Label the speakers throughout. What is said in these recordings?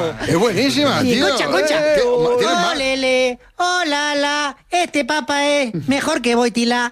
Speaker 1: Es buenísima,
Speaker 2: Sí,
Speaker 1: tío.
Speaker 2: Concha.
Speaker 1: ¿Tienes más?
Speaker 2: Olele, hola, la, este papa es mejor que Boitila.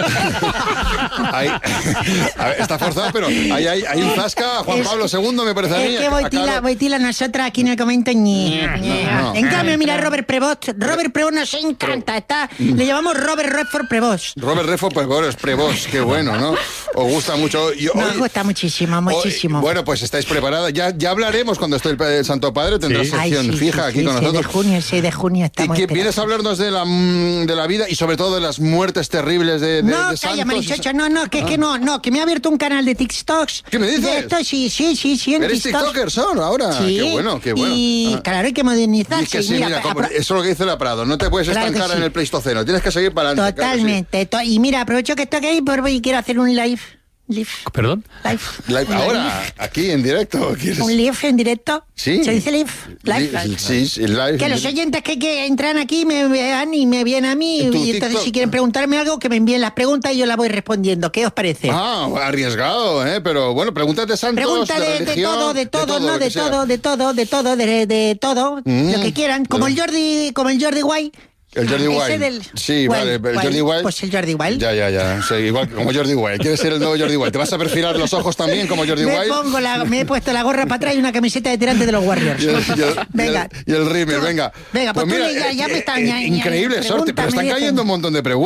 Speaker 1: A ver, está forzado, pero hay un zasca a Juan Pablo II, me parece a mí.
Speaker 2: Es que Boitila, nosotras aquí en el comento
Speaker 1: No.
Speaker 2: En cambio, mira, Robert Prevost nos encanta. Le llamamos Robert Redford Prevost.
Speaker 1: Robert Redford Prevost, qué bueno, ¿no? Os gusta mucho.
Speaker 2: Nos gusta muchísimo.
Speaker 1: Bueno, pues estáis preparadas. Ya hablaremos cuando esté el Santo Padre, tendrá sección fija aquí con nosotros.
Speaker 2: 6 de junio estamos.
Speaker 1: ¿Y vienes a hablarnos de la vida y sobre todo de las muertes terribles de
Speaker 2: No,
Speaker 1: de
Speaker 2: calla,
Speaker 1: santos?
Speaker 2: Marichocho, que me ha abierto un canal de TikToks.
Speaker 1: ¿Qué me dices?
Speaker 2: De esto, sí, en
Speaker 1: ¿Eres
Speaker 2: TikTok.
Speaker 1: tiktoker ahora?
Speaker 2: Sí.
Speaker 1: Qué bueno.
Speaker 2: Y claro, hay que modernizarse.
Speaker 1: Y es que sí, mira, eso es lo que dice la Prado, no te puedes
Speaker 2: Claro que
Speaker 1: estancar
Speaker 2: sí.
Speaker 1: en el Pleistoceno, tienes que seguir para adelante.
Speaker 2: Totalmente. Y mira, aprovecho que estoy aquí y quiero hacer un live.
Speaker 3: ¿Perdón?
Speaker 1: Live, ahora, aquí en directo. ¿Quieres?
Speaker 2: Un live en directo.
Speaker 1: Sí.
Speaker 2: ¿Se dice live? Live.
Speaker 1: Sí, live.
Speaker 2: Que los oyentes que entran aquí me vean y me vienen a mí.
Speaker 1: ¿En tu
Speaker 2: Y entonces,
Speaker 1: TikTok?
Speaker 2: si quieren preguntarme algo, que me envíen las preguntas y yo las voy respondiendo. ¿Qué os parece?
Speaker 1: Arriesgado, pero bueno, pregúntate santos,
Speaker 2: Pregunta de
Speaker 1: religión,
Speaker 2: todo,
Speaker 1: de todo,
Speaker 2: ¿no?
Speaker 1: lo que sea.
Speaker 2: De todo, lo que quieran. Como el Jordi White.
Speaker 1: El Jordi Wild. Sí, vale, el Jordi Wild.
Speaker 2: Pues el Jordi Wild.
Speaker 1: Ya. Sí, igual como Jordi Wild. ¿Quieres ser el nuevo Jordi Wild? ¿Te vas a perfilar los ojos también como Jordi Wild?
Speaker 2: Me he puesto la gorra para atrás y una camiseta de tirantes de los Warriors. Venga.
Speaker 1: Y el rimmer, venga.
Speaker 2: Venga, pues tú ya me estás
Speaker 1: increíble, Sorte, pero están cayendo un montón de preguntas.